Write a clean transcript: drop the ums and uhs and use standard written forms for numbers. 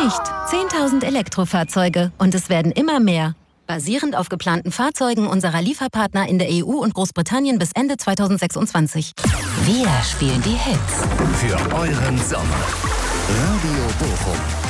nicht. 10.000 Elektrofahrzeuge und es werden immer mehr. Basierend auf geplanten Fahrzeugen unserer Lieferpartner in der EU und Großbritannien bis Ende 2026. Wir spielen die Hits. Für euren Sommer. Radio Bochum.